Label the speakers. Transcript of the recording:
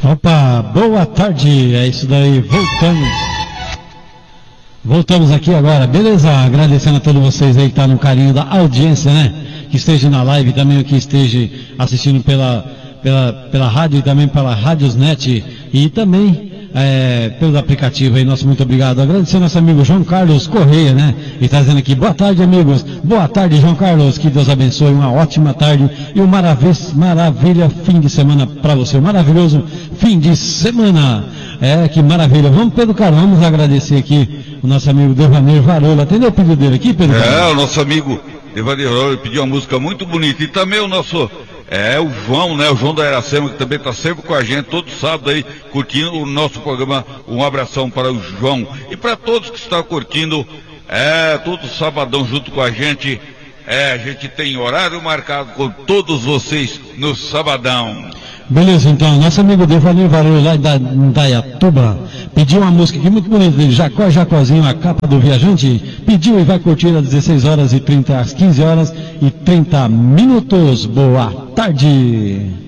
Speaker 1: Opa, boa tarde, é isso daí, voltamos aqui agora, beleza? Agradecendo a todos vocês aí que tá no carinho da audiência, né? Que esteja na live também, que esteja assistindo pela rádio e também pela Radiosnet e também pelo aplicativo aí, nosso muito obrigado. Agradecer ao nosso amigo João Carlos Correia, né? E tá dizendo aqui, boa tarde, amigos. Boa tarde, João Carlos, que Deus abençoe, uma ótima tarde e um maravilha fim de semana para você, um maravilhoso fim de semana. Que maravilha. Vamos, Pedro Carlos, vamos agradecer aqui o nosso amigo Devaneiro Varola. Atendeu o pedido dele aqui, Pedro Carlos?
Speaker 2: O nosso amigo Devaneiro Varola pediu uma música muito bonita. E também o nosso, o João, né? O João da Iracema, que também está sempre com a gente, todo sábado aí, curtindo o nosso programa. Um abração para o João. E para todos que estão curtindo, todo sabadão junto com a gente. A gente tem horário marcado com todos vocês no sabadão.
Speaker 1: Beleza, então, nosso amigo Devaneiro Varola lá da Indaiatuba pediu uma música aqui muito bonita dele, Jacozinho, a capa do viajante, pediu e vai curtir às 16 horas e 30, às 15 horas e 30 minutos. Boa tarde.